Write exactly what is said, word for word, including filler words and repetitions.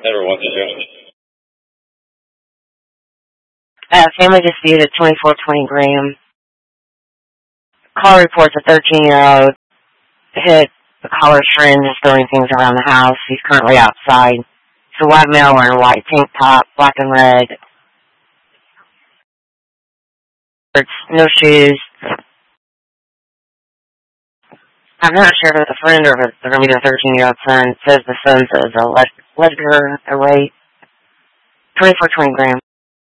Never once suggested. Uh, family dispute at twenty-four twenty Graham. Call reports a thirteen-year-old hit the caller's friend just throwing things around the house. He's currently outside. It's a white male wearing a white tank top, black and red. No shoes. I'm not sure if it's a friend or if it's going to be the thirteen-year-old son. It says the son says a ledger, a rape. twenty-four twenty Graham.